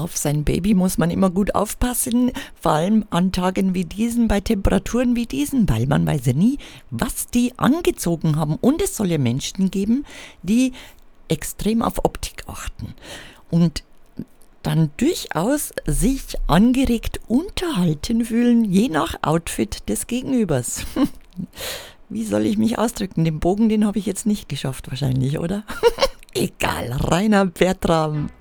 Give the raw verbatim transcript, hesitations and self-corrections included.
Auf sein Baby muss man immer gut aufpassen, vor allem an Tagen wie diesen, bei Temperaturen wie diesen, weil man weiß ja nie, was die angezogen haben. Und es soll ja Menschen geben, die extrem auf Optik achten und dann durchaus sich angeregt unterhalten fühlen, je nach Outfit des Gegenübers. Wie soll ich mich ausdrücken? Den Bogen, den habe ich jetzt nicht geschafft wahrscheinlich, oder? Egal, Rainer Bertram.